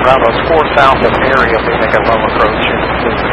Bravo's 4 south of area, we make a low approach into